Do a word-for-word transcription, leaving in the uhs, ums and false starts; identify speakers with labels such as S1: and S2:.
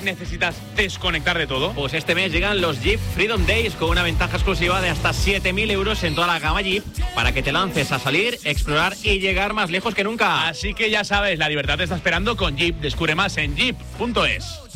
S1: necesitas desconectar de todo?
S2: Pues este mes llegan los Jeep Freedom Days con una ventaja exclusiva de hasta siete mil euros en toda la gama Jeep para que te lances a salir, explorar y llegar más lejos que nunca.
S1: Así que ya sabes, la libertad te está esperando con Jeep. Descubre más en jeep punto es.